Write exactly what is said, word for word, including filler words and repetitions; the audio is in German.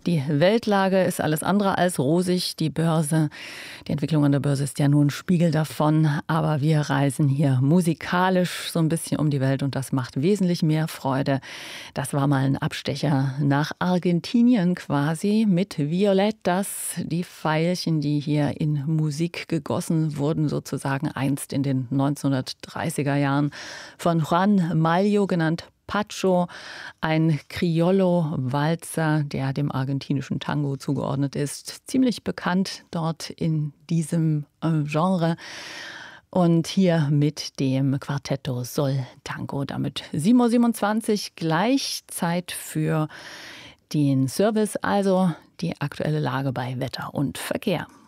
Die Weltlage ist alles andere als rosig. Die Börse, die Entwicklung an der Börse ist ja nur ein Spiegel davon. Aber wir reisen hier musikalisch so ein bisschen um die Welt und das macht wesentlich mehr Freude. Das war mal ein Abstecher nach Argentinien quasi mit Violettas, die Veilchen, die hier in Musik gegossen wurden, sozusagen einst in den neunzehnhundertdreißiger Jahren von Juan Mallo genannt Pacho, ein Criollo-Walzer, der dem argentinischen Tango zugeordnet ist. Ziemlich bekannt dort in diesem äh, Genre. Und hier mit dem Quartetto Sol Tango. Damit sieben Uhr siebenundzwanzig, gleich Zeit für den Service, also die aktuelle Lage bei Wetter und Verkehr.